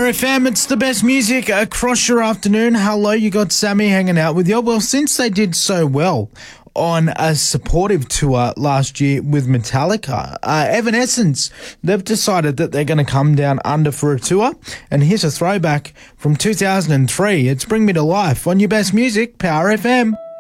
Power FM, it's the best music across your afternoon. Hello, you got Sammy hanging out with you. Well, since they did so well on a supportive tour last year with Metallica, Evanescence, they've decided that they're going to come down under for a tour. And here's a throwback from 2003. It's Bring Me to Life on your best music, Power FM.